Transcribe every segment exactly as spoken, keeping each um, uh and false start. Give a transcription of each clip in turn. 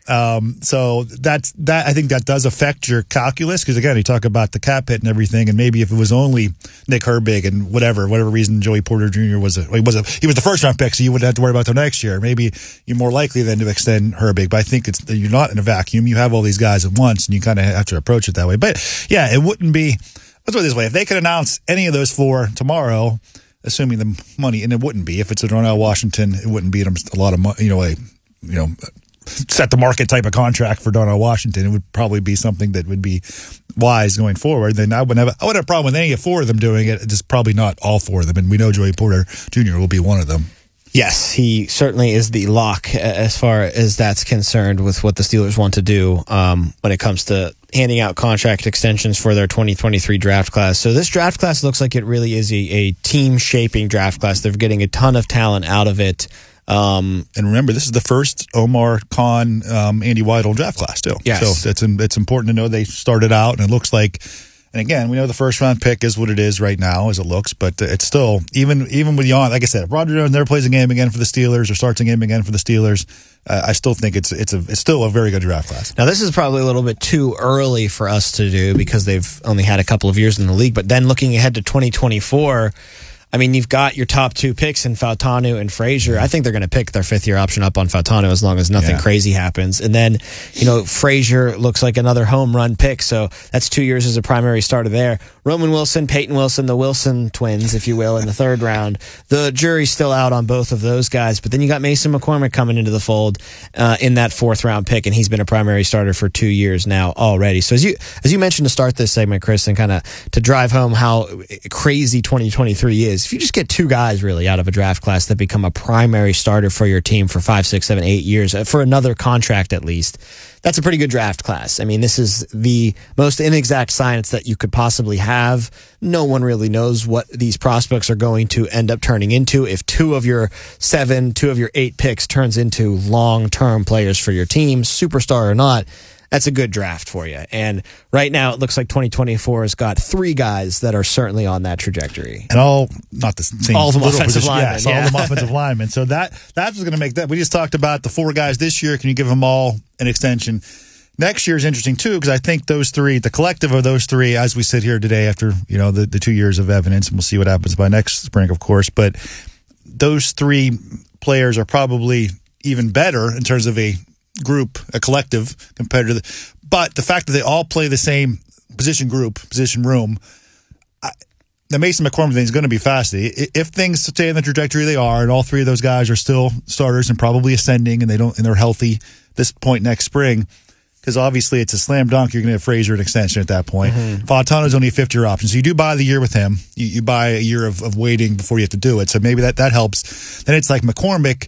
Um, so that's that. I think that does affect your calculus because again, you talk about the cap hit and everything, and maybe if it was only Nick Herbig and whatever, whatever reason Joey Porter Junior was a he was a he was the first round pick, so you wouldn't have to worry about till next year. Maybe you're more likely then to extend Herbig, but I think it's you're not in a vacuum. You have all these guys at once, and you kind of have to approach it that way. But yeah, it wouldn't be. Let's put it this way: if they could announce any of those four tomorrow, assuming the money, and it wouldn't be if it's a Darnell Washington, it wouldn't be a lot of money. You know, a you know. set the market type of contract for Darnell Washington. It would probably be something that would be wise going forward. Then I wouldn't have, I wouldn't have a problem with any of four of them doing it, just probably not all four of them. And we know Joey Porter Junior will be one of them. Yes, he certainly is the lock as far as that's concerned with what the Steelers want to do um, when it comes to handing out contract extensions for their twenty twenty-three draft class. So this draft class looks like it really is a, a team-shaping draft class. They're getting a ton of talent out of it. Um, and remember, this is the first Omar Khan, um, Andy Weidel draft class still. Yes. So it's, it's important to know they started out, and it looks like, and again, we know the first round pick is what it is right now as it looks, but it's still, even even with Jan, like I said, if Roger Jones never plays a game again for the Steelers or starts a game again for the Steelers, uh, I still think it's it's a it's still a very good draft class. Now, this is probably a little bit too early for us to do because they've only had a couple of years in the league, but then looking ahead to twenty twenty-four, I mean, you've got your top two picks in Fautanu and Frazier. I think they're going to pick their fifth-year option up on Fautanu as long as nothing yeah. crazy happens. And then, you know, Frazier looks like another home run pick, so that's two years as a primary starter there. Roman Wilson, Peyton Wilson, the Wilson twins, if you will, in the third round. The jury's still out on both of those guys, but then you got Mason McCormick coming into the fold uh, in that fourth-round pick, and he's been a primary starter for two years now already. So as you as you mentioned to start this segment, Chris, and kind of to drive home how crazy twenty twenty-three is, if you just get two guys really out of a draft class that become a primary starter for your team for five, six, seven, eight years, for another contract at least, that's a pretty good draft class. I mean, this is the most inexact science that you could possibly have. No one really knows what these prospects are going to end up turning into. If two of your seven, two of your eight picks turns into long-term players for your team, superstar or not, that's a good draft for you. And right now, it looks like twenty twenty-four has got three guys that are certainly on that trajectory. And all, not the same. All of them offensive position, linemen. Yes, yeah. all of them offensive linemen. So that that's going to make that. We just talked about the four guys this year. Can you give them all an extension? Next year is interesting, too, because I think those three, the collective of those three, as we sit here today after, you know, the, the two years of evidence, and we'll see what happens by next spring, of course, but those three players are probably even better in terms of a group, a collective, compared to the, but the fact that they all play the same position group, position room, I, the Mason McCormick thing is going to be fascinating. If things stay in the trajectory they are, and all three of those guys are still starters and probably ascending, and they don't, and they're healthy this point next spring, because obviously it's a slam dunk. You're going to have Frazier an extension at that point. Mm-hmm. Fautano's only a fifth-year option, so you do buy the year with him. You, you buy a year of, of waiting before you have to do it, so maybe that, that helps. Then it's like McCormick.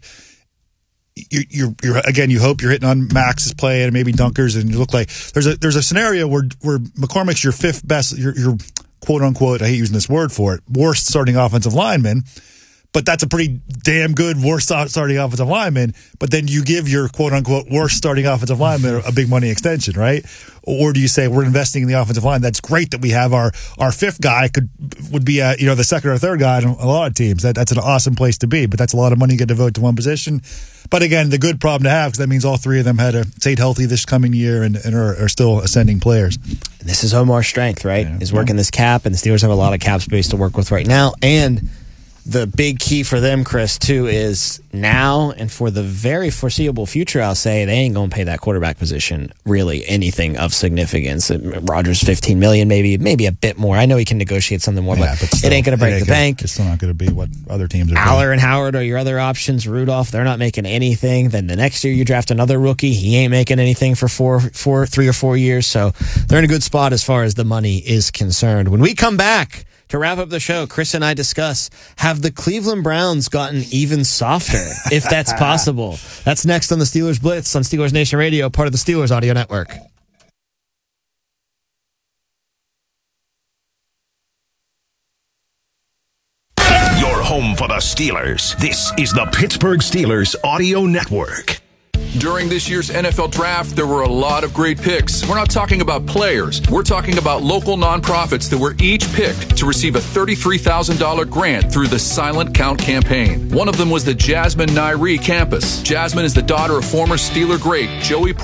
You're, you're, you're again. You hope you're hitting on Max's play and maybe Dunkers, and you look like there's a there's a scenario where where McCormick's your fifth best, your, your quote unquote. I hate using this word for it. Worst starting offensive lineman. But that's a pretty damn good worst starting offensive lineman. But then you give your quote-unquote worst starting offensive lineman a big money extension, right? Or do you say we're investing in the offensive line? That's great that we have our, our fifth guy could would be a, you know the second or third guy on a lot of teams. That that's an awesome place to be. But that's a lot of money you get to devote to one position. But again, the good problem to have because that means all three of them had to stay healthy this coming year and, and are, are still ascending players. And this is Omar's strength, right? Yeah. Is working this cap, and the Steelers have a lot of cap space to work with right now, and the big key for them, Chris, too, is now and for the very foreseeable future, I'll say, they ain't going to pay that quarterback position really anything of significance. Rodgers fifteen million dollars, maybe maybe a bit more. I know he can negotiate something more, yeah, but, but still, it ain't going to break the gonna, bank. It's still not going to be what other teams are Aller doing. and Howard are your other options. Rudolph, they're not making anything. Then the next year you draft another rookie. He ain't making anything for four, four, three or four years. So they're in a good spot as far as the money is concerned. When we come back, to wrap up the show, Chris and I discuss, have the Cleveland Browns gotten even softer, if that's possible? That's next on the Steelers Blitz on Steelers Nation Radio, part of the Steelers Audio Network. Your home for the Steelers. This is the Pittsburgh Steelers Audio Network. During this year's N F L Draft, there were a lot of great picks. We're not talking about players. We're talking about local nonprofits that were each picked to receive a thirty-three thousand dollars grant through the Silent Count campaign. One of them was the Jasmine Nairi campus. Jasmine is the daughter of former Steeler great Joey